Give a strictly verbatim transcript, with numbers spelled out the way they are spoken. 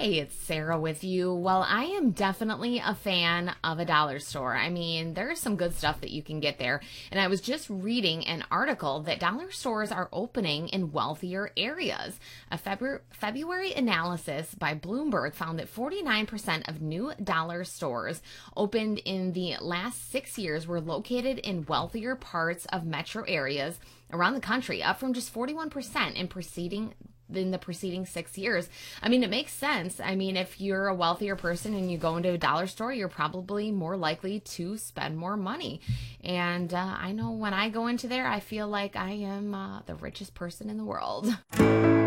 Hey, it's Sarah with you. Well, I am definitely a fan of a dollar store. I mean, there's some good stuff that you can get there. And I was just reading an article that dollar stores are opening in wealthier areas. A February, February analysis by Bloomberg found that forty-nine percent of new dollar stores opened in the last six years were located in wealthier parts of metro areas around the country, up from just forty-one percent in preceding in the preceding six years. I mean, it makes sense. I mean, if you're a wealthier person and you go into a dollar store, you're probably more likely to spend more money. And uh, I know when I go into there, I feel like I am uh, the richest person in the world.